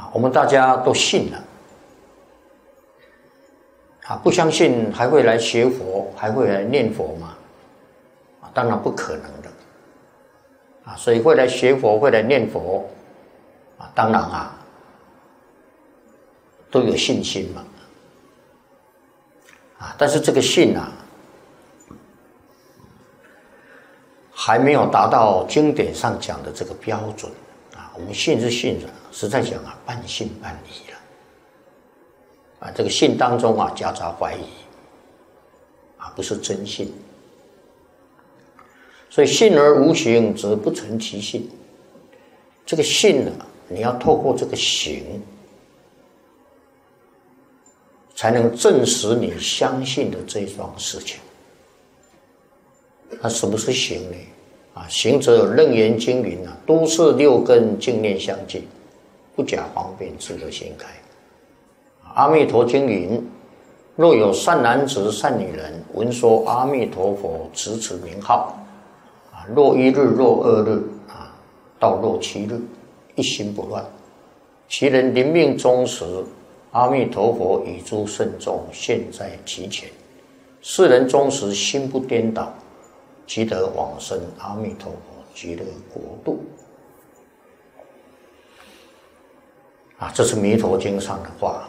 我们大家都信了不相信还会来学佛，还会来念佛吗？当然不可能的所以会来学佛，会来念佛当然都有信心嘛但是这个信还没有达到经典上讲的这个标准我们信是信的，实在讲半信半疑了这个信当中夹杂怀疑不是真信。所以信而无行，则不成其信。这个信你要透过这个行，才能证实你相信的这一桩事情。那什么是行呢？行者有楞严经云都是六根净念相继，不假方便自得心开。阿弥陀经云：若有善男子善女人，闻说阿弥陀佛，持此名号，若一日，若二日到若七日，一心不乱，其人临命终时，阿弥陀佛与诸圣众现在其前，世人终时心不颠倒，即得往生阿弥陀佛极乐国度这是弥陀经上的话。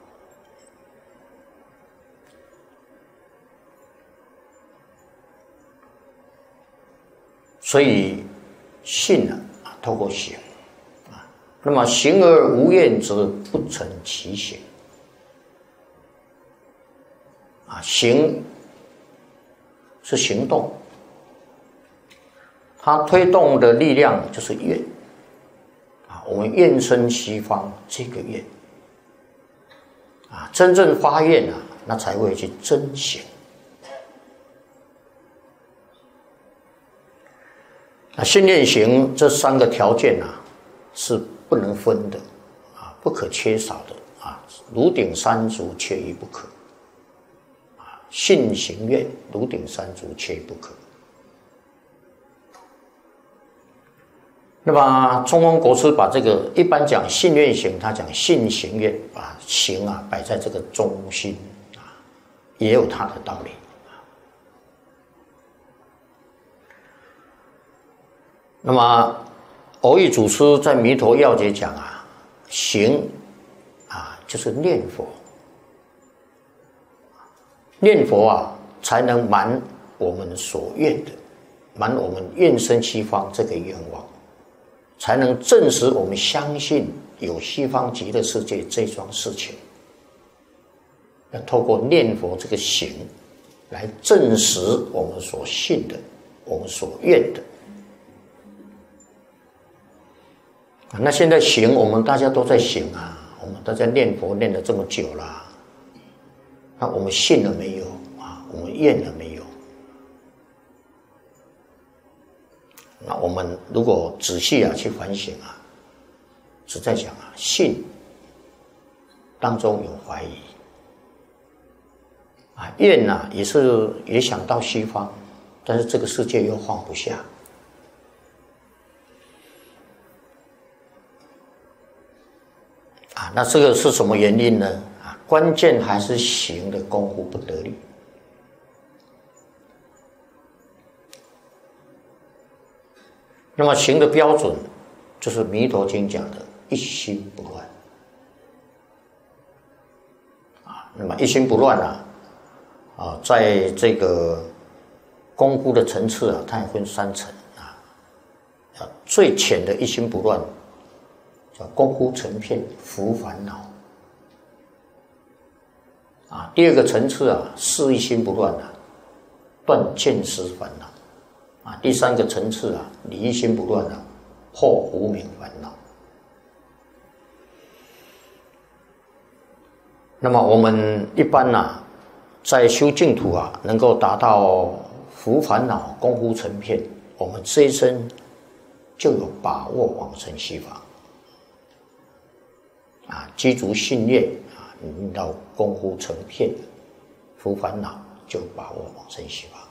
所以信透过行那么行而无厌，则不成其行行是行动，它推动的力量就是愿我们愿生西方这个愿真正发愿那才会去真行。信念行这三个条件是不能分的不可缺少的如顶三足，缺一不可信行愿如顶三足，缺一不可。那么中峰国师把这个一般讲信愿行，他讲信行愿，把行摆在这个中心也有他的道理。那么蕅益祖师在弥陀要解讲行就是念佛，念佛才能满我们所愿的，满我们愿生西方这个愿望，才能证实我们相信有西方极乐世界这桩事情。要透过念佛这个行来证实我们所信的，我们所愿的。那现在行，我们大家都在行我们大家念佛念了这么久了，那我们信了没有我们愿了没有？那我们如果仔细去反省是在讲信当中有怀疑愿也想到西方，但是这个世界又放不下。那这个是什么原因呢？关键还是行的功夫不得力。那么行的标准就是弥陀经讲的一心不乱那么一心不乱在这个功夫的层次它也分三层最浅的一心不乱叫功夫成片，伏烦恼第二个层次是一心不乱断见思烦恼第三个层次离一心不乱破无明烦恼。那么我们一般在修净土能够达到伏烦恼功夫成片，我们这一生就有把握往生西方积足信念到功夫成片，伏烦恼就把握往生西方。